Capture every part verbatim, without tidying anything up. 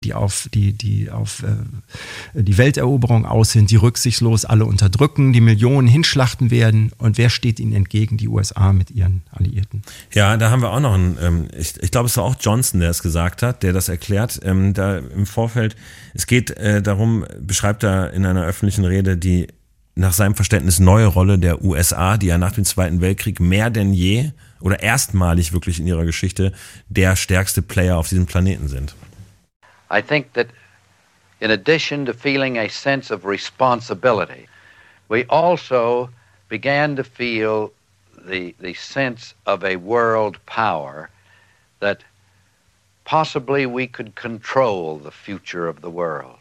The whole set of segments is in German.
die auf die, die auf äh, die Welteroberung aus sind, die rücksichtslos alle unterdrücken, die Millionen hinschlachten werden. Und wer steht ihnen entgegen? Die U S A mit ihren Alliierten. Ja, da haben wir auch noch einen, ähm, ich, ich glaube, es war auch Johnson, der es gesagt hat, der das erklärt. Ähm, da im Vorfeld, es geht äh, darum, beschreibt er in einer öffentlichen Rede die nach seinem Verständnis neue Rolle der U S A, die ja nach dem Zweiten Weltkrieg mehr denn je oder erstmalig wirklich in ihrer Geschichte der stärkste Player auf diesem Planeten sind. I think that in addition to feeling a sense of responsibility, we also began to feel the, the sense of a world power that possibly we could control the future of the world.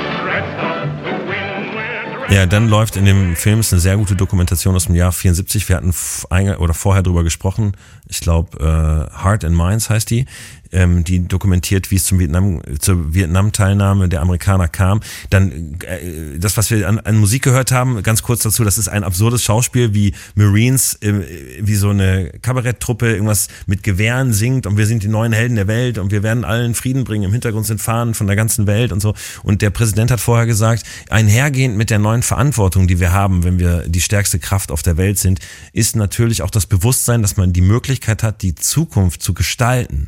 Ja, dann läuft in dem Film, ist eine sehr gute Dokumentation aus dem Jahr vierundsiebzig, wir hatten f- oder vorher drüber gesprochen, ich glaube äh, Heart and Minds heißt die, ähm, die dokumentiert, wie es zum Vietnam, zur Vietnam-Teilnahme der Amerikaner kam. Dann äh, das, was wir an, an Musik gehört haben, ganz kurz dazu, das ist ein absurdes Schauspiel, wie Marines, äh, wie so eine Kabaretttruppe irgendwas mit Gewehren singt und wir sind die neuen Helden der Welt und wir werden allen Frieden bringen, im Hintergrund sind Fahnen von der ganzen Welt und so. Und der Präsident hat vorher gesagt, einhergehend mit der neuen Verantwortung, die wir haben, wenn wir die stärkste Kraft auf der Welt sind, ist natürlich auch das Bewusstsein, dass man die Möglichkeit hat, die Zukunft zu gestalten.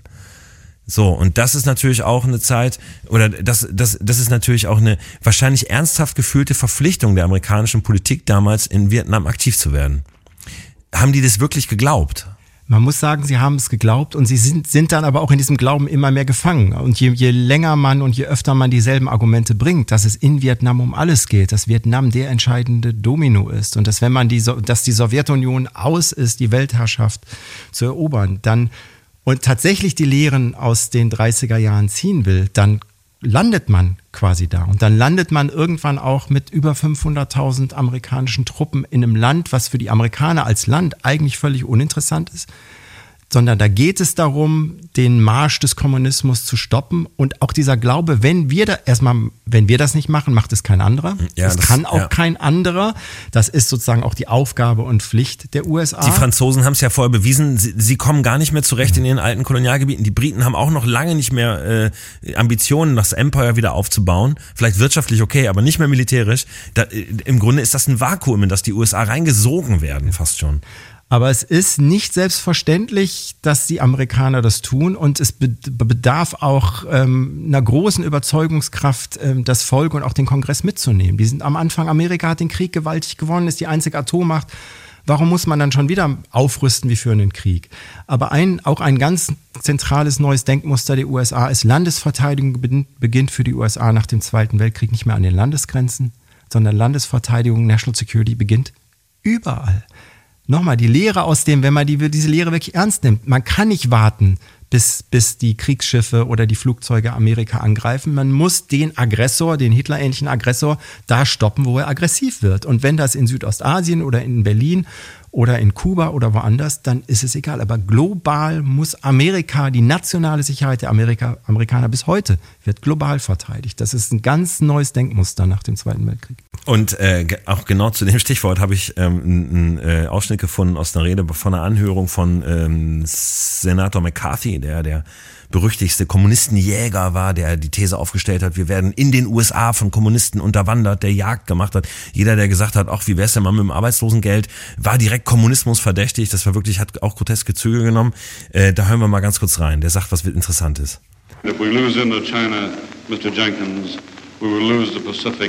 So, und das ist natürlich auch eine Zeit, oder das, das, das ist natürlich auch eine wahrscheinlich ernsthaft gefühlte Verpflichtung der amerikanischen Politik damals in Vietnam aktiv zu werden. Haben die das wirklich geglaubt? Man muss sagen, sie haben es geglaubt und sie sind, sind dann aber auch in diesem Glauben immer mehr gefangen. Und je, je länger man und je öfter man dieselben Argumente bringt, dass es in Vietnam um alles geht, dass Vietnam der entscheidende Domino ist und dass wenn man die, dass die Sowjetunion aus ist, die Weltherrschaft zu erobern, dann und tatsächlich die Lehren aus den dreißiger Jahren ziehen will, dann landet man quasi da. Und dann landet man irgendwann auch mit über fünfhunderttausend amerikanischen Truppen in einem Land, was für die Amerikaner als Land eigentlich völlig uninteressant ist. Sondern da geht es darum, den Marsch des Kommunismus zu stoppen. Und auch dieser Glaube, wenn wir da erstmal, wenn wir das nicht machen, macht es kein anderer. Ja, das, das kann auch ja. kein anderer. Das ist sozusagen auch die Aufgabe und Pflicht der U S A. Die Franzosen haben es ja vorher bewiesen, sie, sie kommen gar nicht mehr zurecht in ihren alten Kolonialgebieten. Die Briten haben auch noch lange nicht mehr äh, Ambitionen, das Empire wieder aufzubauen. Vielleicht wirtschaftlich okay, aber nicht mehr militärisch. Da, äh, im Grunde ist das ein Vakuum, in das die U S A reingesogen werden, fast schon. Aber es ist nicht selbstverständlich, dass die Amerikaner das tun und es bedarf auch ähm, einer großen Überzeugungskraft, ähm, das Volk und auch den Kongress mitzunehmen. Die sind am Anfang, Amerika hat den Krieg gewaltig gewonnen, ist die einzige Atommacht. Warum muss man dann schon wieder aufrüsten wie für einen Krieg? Aber ein, auch ein ganz zentrales neues Denkmuster der U S A ist, Landesverteidigung beginnt für die U S A nach dem Zweiten Weltkrieg nicht mehr an den Landesgrenzen, sondern Landesverteidigung, National Security beginnt überall. Nochmal, die Lehre aus dem, wenn man die, diese Lehre wirklich ernst nimmt, man kann nicht warten, bis, bis die Kriegsschiffe oder die Flugzeuge Amerika angreifen. Man muss den Aggressor, den Hitler-ähnlichen Aggressor, da stoppen, wo er aggressiv wird. Und wenn das in Südostasien oder in Berlin oder in Kuba oder woanders, dann ist es egal. Aber global muss Amerika, die nationale Sicherheit der Amerika, Amerikaner bis heute, wird global verteidigt. Das ist ein ganz neues Denkmuster nach dem Zweiten Weltkrieg. Und äh, auch genau zu dem Stichwort habe ich ähm, einen äh, Ausschnitt gefunden aus einer Rede von einer Anhörung von ähm, Senator McCarthy, der der berüchtigste Kommunistenjäger war, der die These aufgestellt hat, wir werden in den U S A von Kommunisten unterwandert, der Jagd gemacht hat. Jeder, der gesagt hat, ach, wie wär's denn mal mit dem Arbeitslosengeld, war direkt Kommunismus verdächtig. Das war wirklich, hat auch groteske Züge genommen. Äh, da hören wir mal ganz kurz rein. Der sagt, was interessant ist. If we lose Indochina, Mister Jenkins, we will lose the Pacific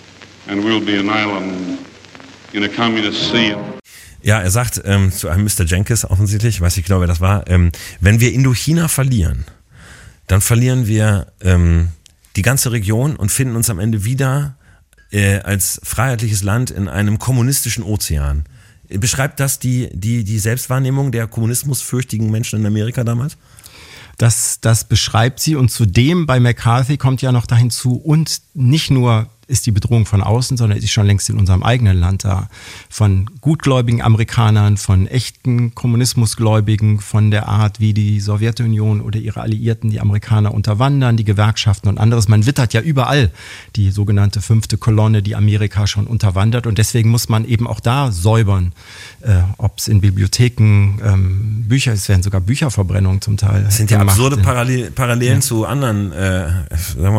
and we'll be an island in a communist sea. Ja, er sagt ähm, zu einem Mister Jenkins offensichtlich, weiß ich genau, wer das war, ähm, wenn wir Indochina verlieren, dann verlieren wir ähm, die ganze Region und finden uns am Ende wieder äh, als freiheitliches Land in einem kommunistischen Ozean. Beschreibt das die, die, die Selbstwahrnehmung der kommunismusfürchtigen Menschen in Amerika damals? Das, das beschreibt sie und zudem bei McCarthy kommt ja noch dahin zu und nicht nur ist die Bedrohung von außen, sondern ist schon längst in unserem eigenen Land da. Von gutgläubigen Amerikanern, von echten Kommunismusgläubigen, von der Art, wie die Sowjetunion oder ihre Alliierten die Amerikaner unterwandern, die Gewerkschaften und anderes. Man wittert ja überall die sogenannte fünfte Kolonne, die Amerika schon unterwandert. Und deswegen muss man eben auch da säubern, äh, ob es in Bibliotheken, ähm, Bücher, es werden sogar Bücherverbrennungen zum Teil. Das sind ja absurde Parallel, Parallelen ja. zu anderen, äh, sagen wir